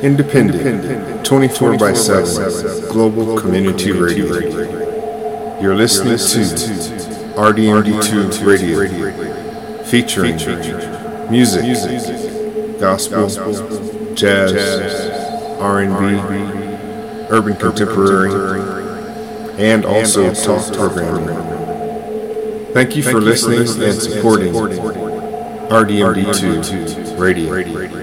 Independent, 24 by 7, Global Community Radio. You're listening to RDMD2 Radio, featuring music, gospel, jazz, R&B, urban contemporary, and also talk programming. Thank you for listening and supporting RDMD2 Radio.